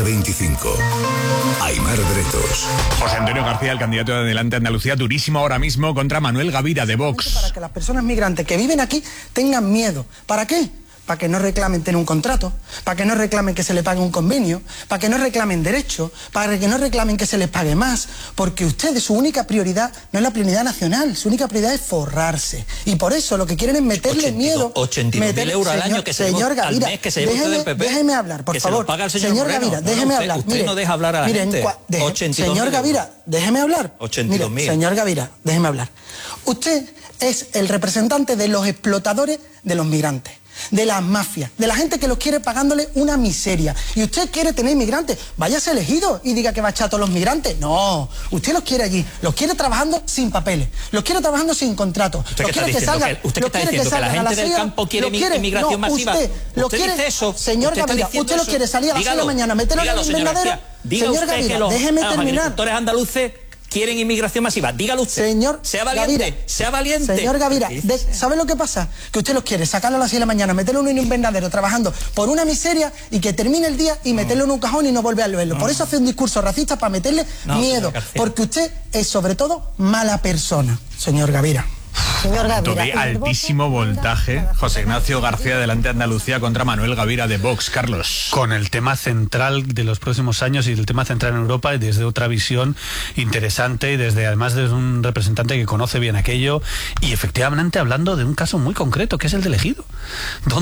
25. Aimar Bretos. José Antonio García, el candidato de Adelante Andalucía, durísimo ahora mismo contra Manuel Gavira de Vox. Para que las personas migrantes que viven aquí tengan miedo. ¿Para qué? Para que no reclamen tener un contrato, para que no reclamen que se les pague un convenio, para que no reclamen derechos, para que no reclamen que se les pague más, porque ustedes, su única prioridad no es la prioridad nacional, su única prioridad es forrarse. Y por eso lo que quieren es meterle miedo. 82.000 euros al año que se lleva al mes que se lleva usted del PP. Déjeme hablar, por favor. Paga el señor Gavira, déjeme hablar. Usted no deja hablar a la gente. Señor Gavira, déjeme hablar. 82.000. Señor Gavira, déjeme hablar. Usted es el representante de los explotadores de los migrantes, de las mafias, de la gente que los quiere pagándole una miseria. Y usted quiere tener inmigrantes, váyase elegido y diga que va a echar a todos los migrantes. No, usted los quiere allí, los quiere trabajando sin papeles, los quiere trabajando sin contrato. ¿Usted qué está diciendo? ¿Usted qué está diciendo? ¿Que la gente del campo quiere inmigración masiva? ¿Usted dice eso? Señor Gavira, ¿usted lo quiere salir a las 6 de la mañana, meterlo en el invernadero? Señor Gavira, déjeme terminar. Los agricultores andaluces quieren inmigración masiva. Dígalo usted. Señor, sea valiente, Gavira, sea valiente. Señor Gavira, ¿sabe lo que pasa? Que usted los quiere sacarlo a las 6 de la mañana, meterlo en un invernadero trabajando por una miseria y que termine el día y meterlo en un cajón y no volver a verlo. Por eso hace un discurso racista, para meterle miedo. Porque usted es sobre todo mala persona, señor Gavira. Señor Gavira, de altísimo voltaje, José Ignacio García de Adelante Andalucía contra Manuel Gavira de Vox. Carlos. Con el tema central de los próximos años y el tema central en Europa, y desde otra visión interesante y además desde un representante que conoce bien aquello y efectivamente hablando de un caso muy concreto, que es el del Ejido.